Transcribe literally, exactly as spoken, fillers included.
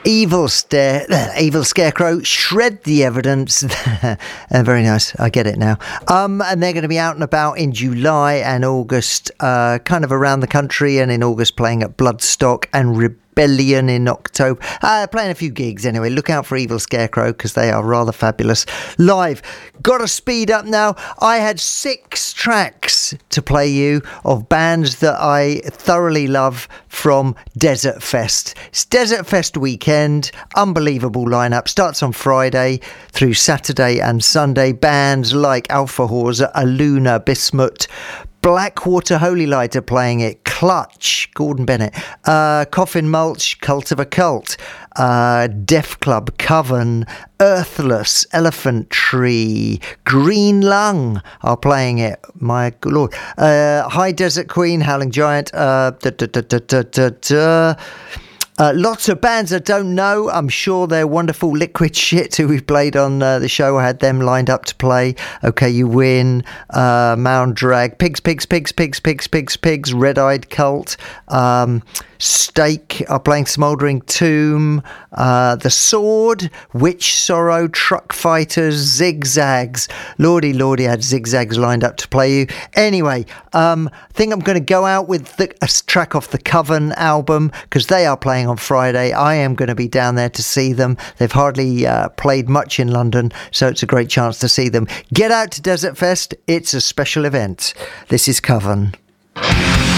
Evil stare, uh, Evil Scarecrow, Shred the Evidence. uh, very nice. I get it now. Um, and they're going to be out and about in July and August, uh, kind of around the country, and in August playing at Bloodstock and Rebellion in October. Uh, playing a few gigs anyway. Look out for Evil Scarecrow because they are rather fabulous live. Got to speed up now. I had six tracks to play you of bands that I thoroughly love from Desert Fest. It's Desert Fest weekend. Unbelievable lineup. Starts on Friday through Saturday and Sunday. Bands like Alpha Horza, Aluna, Bismuth, Blackwater Holy Light are playing it. Clutch, Gordon Bennett, uh, Coffin Mulch, Cult of a Cult, uh, Def Club, Coven, Earthless, Elephant Tree, Green Lung are playing it. My good lord. Uh, High Desert Queen, Howling Giant, uh, da, da, da, da, da, da, da. Uh, lots of bands I don't know. I'm sure they're wonderful. Liquid Shit, who we've played on uh, the show. I had them lined up to play. Okay, You Win, uh, Mound Drag, Pigs, Pigs, Pigs, Pigs, Pigs, Pigs, Pigs, Red Eyed Cult, um, Stake are playing Smouldering Tomb, uh, The Sword, Witch Sorrow, Truck Fighters, Zigzags. Lordy, lordy, I had Zigzags lined up to play you. Anyway, um, I think I'm going to go out with the, a track off the Coven album because they are playing on Friday. I am going to be down there to see them. They've hardly uh, played much in London, so it's a great chance to see them. Get out to Desert Fest. It's a special event. This is Coven.